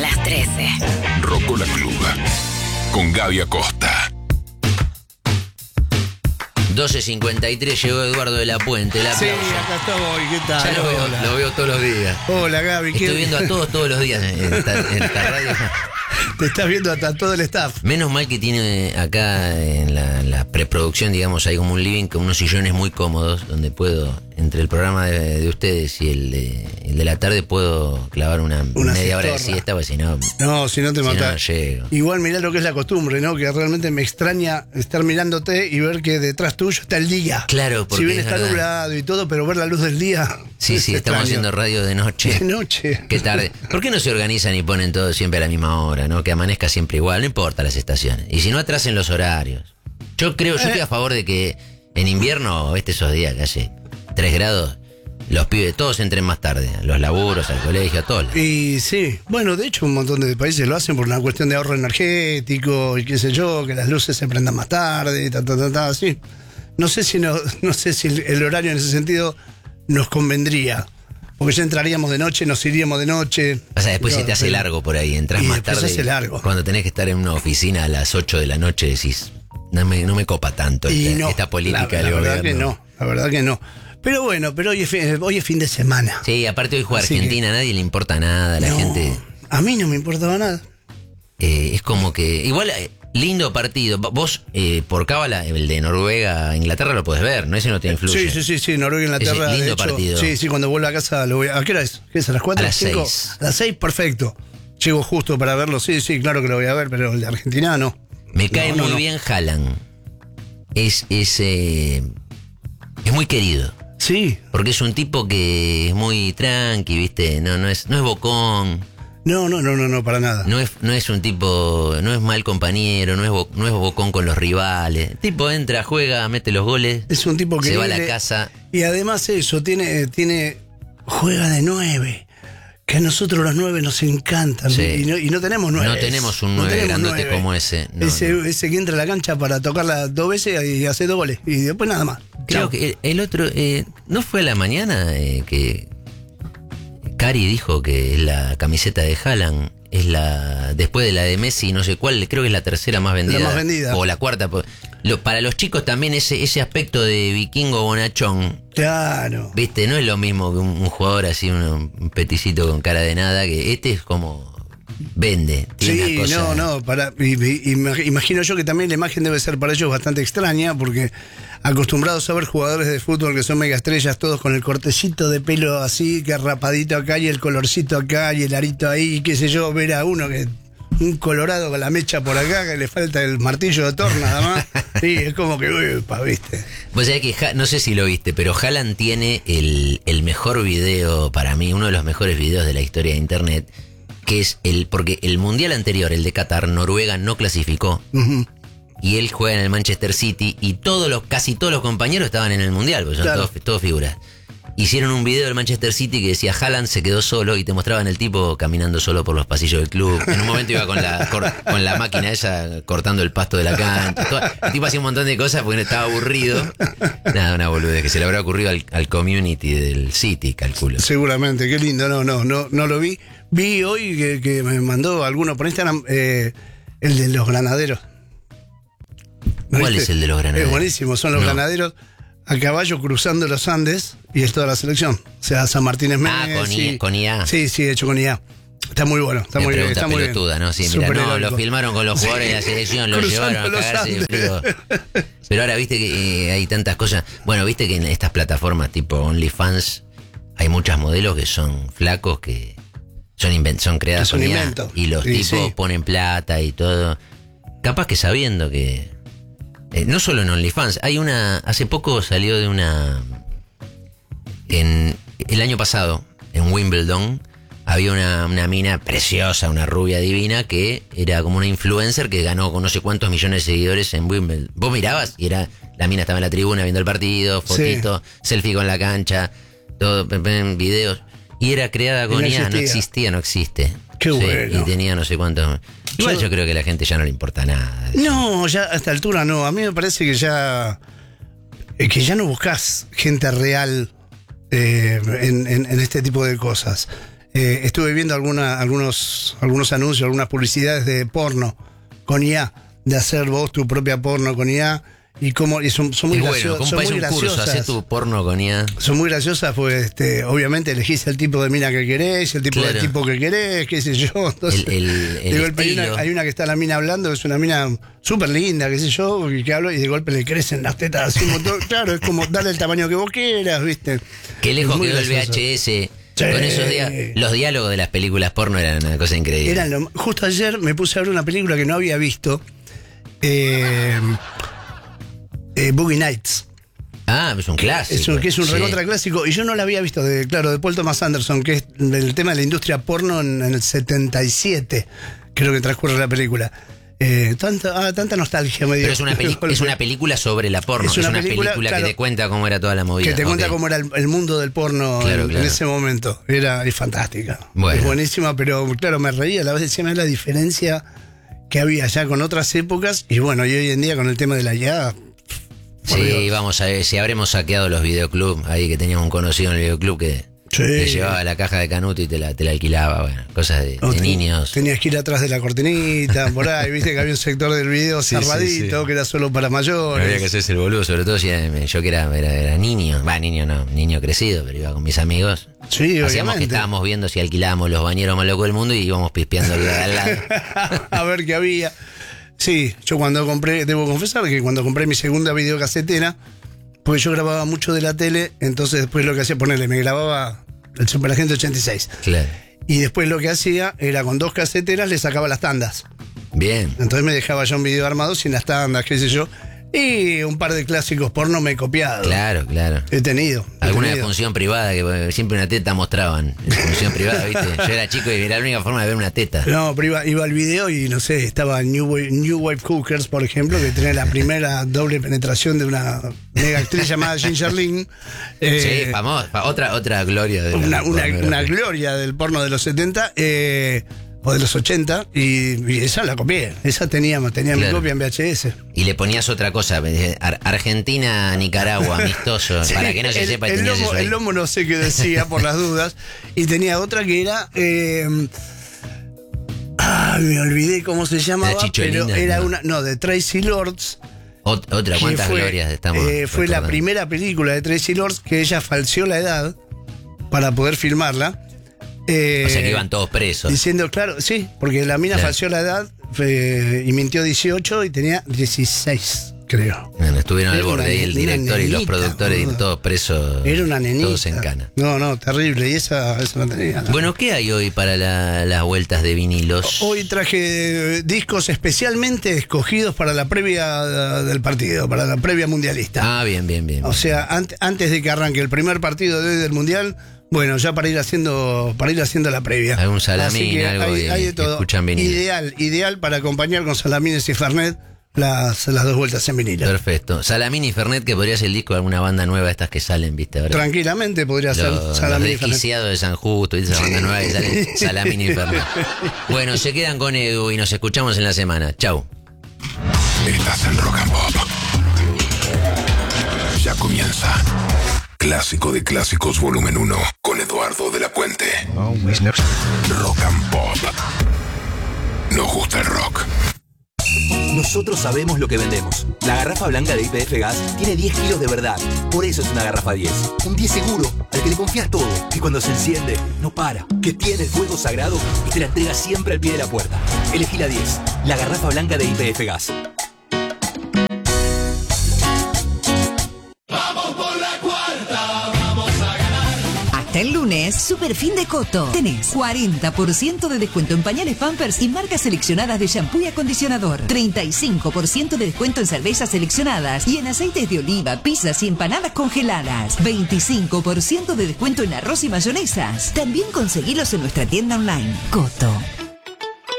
las 13. Rocola Club. Con Gaby Acosta. 12:53 llegó Eduardo de la Puente. El aplauso. Sí, acá estoy. ¿Qué tal? Ya lo veo todos los días. Hola, Gaby. Estoy viendo a todos los días en esta radio. Te estás viendo hasta todo el staff. Menos mal que tiene acá en la preproducción, digamos, hay como un living con unos sillones muy cómodos donde puedo, entre el programa de ustedes y el de la tarde, puedo clavar una media hora de siesta, porque si no... No, si no te matás. No llego. Igual mirá lo que es la costumbre, ¿no? Que realmente me extraña estar mirándote y ver que detrás tuyo está el día. Claro, porque si bien es está verdad. nublado y todo, pero ver la luz del día. Sí, estamos extraño. haciendo radio de noche. De noche. Qué tarde. ¿Por qué no se organizan y ponen todo siempre a la misma hora, no? Que amanezca siempre igual, no importa las estaciones. Y si no, atrasen los horarios. Yo estoy a favor de que en invierno, esos días que hace 3 grados, los pibes todos entren más tarde, a los laburos, al colegio, a todos. Y sí, bueno, de hecho un montón de países lo hacen por una cuestión de ahorro energético y qué sé yo, que las luces se prendan más tarde, así. No sé si el horario en ese sentido nos convendría. Porque ya entraríamos de noche, nos iríamos de noche. O sea, después se te hace largo por ahí, entras y más después tarde. se hace largo. Cuando tenés que estar en una oficina a las 8 de la noche decís, no me copa tanto esta política del gobierno. La verdad que no. Pero bueno, hoy es fin de semana. Sí, aparte hoy juega Así Argentina, a nadie le importa nada, la gente... A mí no me importaba nada. Es como que... Igual, lindo partido. Vos, por cábala, el de Noruega, Inglaterra lo podés ver, ¿no? Ese no te influye. Sí, Noruega, Inglaterra. Lindo de hecho, partido. Sí, cuando vuelvo a casa lo voy a... ¿A qué hora es? ¿Qué es? ¿A las 4? A las 5? 6. A las 6, perfecto. Llego justo para verlo. Sí, claro que lo voy a ver, pero el de Argentina no. Me cae muy no. bien Haaland. Es muy querido. Sí. Porque es un tipo que es muy tranqui, ¿viste? No es bocón. No, para nada. No es un tipo, no es mal compañero, no es bocón con los rivales. El tipo entra, juega, mete los goles. Es un tipo que se va a la casa. Y además eso, juega de 9. Que a nosotros los 9 nos encantan. Sí. Y no tenemos 9. No tenemos un 9 grandote como ese. No. Ese que entra a la cancha para tocarla 2 veces y hace 2 goles. Y después nada más. Creo que el otro, ¿no fue a la mañana que Cari dijo que la camiseta de Haaland es después de la de Messi, no sé cuál, creo que es la tercera más vendida? La más vendida. O la cuarta. Para los chicos también ese aspecto de vikingo bonachón. Claro. Viste, no es lo mismo que un jugador así, un peticito con cara de nada, que es como vende. Sí, imagino yo que también la imagen debe ser para ellos bastante extraña, porque acostumbrados a ver jugadores de fútbol que son mega estrellas, todos con el cortecito de pelo así, que rapadito acá y el colorcito acá y el arito ahí, qué sé yo, ver a uno que un colorado con la mecha por acá, que le falta el martillo de Thor nada más. Sí, es como que, ¿viste? Vos sabés que, no sé si lo viste, pero Haaland tiene el mejor video, para mí, uno de los mejores videos de la historia de internet, que es porque el mundial anterior, el de Qatar, Noruega no clasificó. Uh-huh. Y él juega en el Manchester City y casi todos los compañeros estaban en el mundial, porque son todos figuras. Hicieron un video del Manchester City que decía Haaland se quedó solo y te mostraban el tipo caminando solo por los pasillos del club. En un momento iba con la máquina esa cortando el pasto de la cancha. El tipo hacía un montón de cosas porque estaba aburrido. Nada, una boludez que se le habrá ocurrido al community del City, calculo. Seguramente, qué lindo. No lo vi. Vi hoy que me mandó alguno por Instagram, el de los granaderos. ¿Cuál es el de los granaderos? Es buenísimo, son los granaderos a caballo cruzando los Andes y es toda la selección. O sea, San Martín es Messi. Con IA. Sí, hecho con IA. Está muy bueno, está muy bien. Está pelotuda, muy bien. ¿no? Sí, mira, lo filmaron con los jugadores de la selección, lo llevaron a cagarse de frío. Pero ahora viste que hay tantas cosas. Bueno, viste que en estas plataformas tipo OnlyFans hay muchos modelos que son flacos que son creadas con IA. Y los tipos ponen plata y todo. Capaz que sabiendo que... no solo en OnlyFans, hace poco salió de el año pasado, en Wimbledon, había una mina preciosa, una rubia divina, que era como una influencer que ganó con no sé cuántos millones de seguidores en Wimbledon. Vos mirabas y la mina estaba en la tribuna viendo el partido, fotito, selfie con la cancha, todo, videos. Y era creada con IA, no existe. Qué bueno. Y tenía no sé cuántos... Igual yo creo que a la gente ya no le importa nada. No, ya a esta altura no. A mí me parece que ya no buscas gente real en este tipo de cosas. estuve viendo algunos anuncios, algunas publicidades de porno con IA, de hacer vos tu propia porno con IA. Y son muy graciosas. ¿Cómo parece un curso? Hacé tu porno con IA. Son muy graciosas, pues obviamente elegís el tipo de mina que querés, el tipo de tipo que querés, qué sé yo. Entonces, de golpe hay una que está la mina hablando, que es una mina súper linda, qué sé yo, que habla y de golpe le crecen las tetas así un montón. Claro, es como darle el tamaño que vos quieras, ¿viste? Qué lejos quedó el VHS. Sí. Con esos los diálogos de las películas porno eran una cosa increíble. Justo ayer me puse a ver una película que no había visto. Boogie Nights. Es un clásico. Es un recontra clásico. Y yo no la había visto, de Paul Thomas Anderson, que es el tema de la industria porno en el 77. Creo que transcurre la película. Tanta nostalgia me dio. Pero es una película sobre la porno. Es una película claro, que te cuenta cómo era toda la movida. Que te cuenta cómo era el mundo del porno en ese momento. Es fantástica. Bueno. Es buenísima, pero claro, me reía. A la vez decía la diferencia que había ya con otras épocas. Y bueno, y hoy en día con el tema de la IA. Sí, vamos a ver si habremos saqueado los videoclubs. Ahí que teníamos un conocido en el videoclub que te llevaba la caja de canuto y te la alquilaba. Bueno, cosas de niños. Tenías que ir atrás de la cortinita, por ahí. Viste que había un sector del video cerradito que era solo para mayores. Había que hacerse el boludo, sobre todo si yo que era niño. Niño crecido, pero iba con mis amigos. Sí, hacíamos que estábamos viendo si alquilábamos los bañeros más locos del mundo y íbamos pispeando al lado. A ver qué había. Sí, yo debo confesar que cuando compré mi segunda videocasetera, porque yo grababa mucho de la tele, entonces después lo que hacía, me grababa el Superagente 86. Claro. Y después lo que hacía era con 2 caseteras le sacaba las tandas. Bien. Entonces me dejaba ya un video armado sin las tandas, qué sé yo. Y un par de clásicos porno me he copiado. Claro. He tenido. Alguna de función privada, que siempre una teta mostraban. Función privada, ¿viste? Yo era chico y era la única forma de ver una teta. No, pero iba al video y no sé, estaba New Wave Cookers, por ejemplo, que tenía la primera doble penetración de una mega actriz llamada Ginger Lynn. Sí, famosa. Otra gloria. Una gloria del porno de los 70. O de los 80, y esa la copié. Esa tenía mi copia en VHS. Y le ponías otra cosa, Argentina, Nicaragua, amistoso, sí, para que no se sepa. El lomo no sé qué decía por las dudas. Y tenía otra que era... me olvidé cómo se llamaba, pero era de Tracy Lords. Otra, ¿cuántas glorias estamos? Fue la primera película de Tracy Lords que ella falseó la edad para poder filmarla. O sea que iban todos presos. Diciendo, claro, sí, porque la mina falseó la edad y mintió 18 y tenía 16, creo. Bueno, estuvieron al borde ahí el director y los productores, todos presos. Era una nenita. Todos en cana. No, terrible. Y esa no tenía. Bueno, ¿qué hay hoy para las vueltas de vinilos? Hoy traje discos especialmente escogidos para la previa del partido, para la previa mundialista. Bien. O sea, antes de que arranque el primer partido de hoy del mundial. Bueno, ya para ir haciendo la previa. Algún salamín, algo hay de todo. Escuchan vinilo. Ideal para acompañar con salamines y fernet las 2 vueltas en vinilo. Perfecto. Salamín y fernet, que podría ser el disco de alguna banda nueva, estas que salen, ¿viste? Ahora. Tranquilamente podría ser Salamín y Fernet. Desquiciados de San Justo, esa banda nueva que sale Salamín y Fernet. Bueno, se quedan con Edu y nos escuchamos en la semana. Chau. Estás en Rock and Pop. Ya comienza. Clásico de Clásicos Volumen 1 con Eduardo de la Puente. Rock and Pop. Nos gusta el rock. Nosotros sabemos lo que vendemos. La garrafa blanca de YPF Gas tiene 10 kilos de verdad. Por eso es una garrafa 10. Un 10 seguro, al que le confías todo. Que cuando se enciende, no para. Que tiene el fuego sagrado y te la entrega siempre al pie de la puerta. Elegí la 10. La garrafa blanca de YPF Gas. El lunes, super fin de Coto. Tenés 40% de descuento en pañales Pampers y marcas seleccionadas de shampoo y acondicionador. 35% de descuento en cervezas seleccionadas y en aceites de oliva, pizzas y empanadas congeladas. 25% de descuento en arroz y mayonesas. También conseguilos en nuestra tienda online. Coto.